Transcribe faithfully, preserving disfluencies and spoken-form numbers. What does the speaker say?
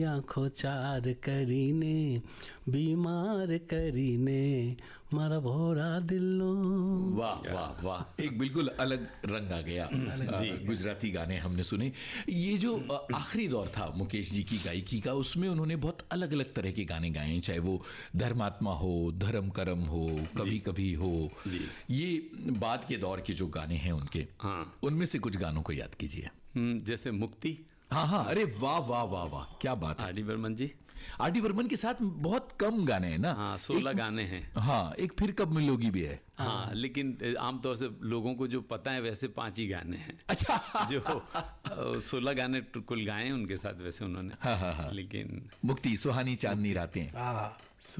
आँखों चार करीने बीमार करीने मारा भोरा दिलो। वाह वाह वाह, एक बिल्कुल अलग रंग आ गया। जी, गुजराती गाने हमने सुने। ये जो आखिरी दौर था मुकेश जी की गायकी का, उसमें उन्होंने बहुत अलग अलग तरह के गाने गाए, चाहे वो धर्मात्मा हो, धर्म करम हो, कभी कभी हो जी। ये बाद के दौर के जो गाने हैं उनके, हाँ, उनमें से कुछ गानों को याद कीजिए। जैसे मुक्ति। हाँ हाँ, अरे वाह वाह वाह वाह, क्या बात है। आर डी बर्मन जी, आर डी बर्मन के साथ बहुत कम गाने हैं ना। हाँ, सोलह गाने हैं। हाँ, एक फिर कब मिलोगी भी है। हाँ, लेकिन आमतौर से लोगों को जो पता है वैसे पांच ही गाने हैं। अच्छा। जो सोलह गाने कुल गाए हैं उनके साथ वैसे उन्होंने। हाँ हाँ हाँ। लेकिन मुक्ति, सुहानी चांदनी रातें,